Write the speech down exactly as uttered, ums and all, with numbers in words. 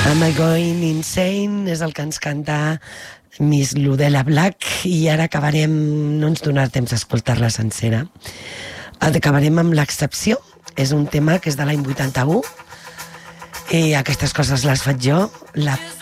Am I Going Insane és el que ens canta Miss Ludella Black, i ara acabarem, no ens donarà temps d'escoltar-la sencera, acabarem amb L'excepció. És un tema que és de l'any vuitanta-u i aquestes coses les faig jo. La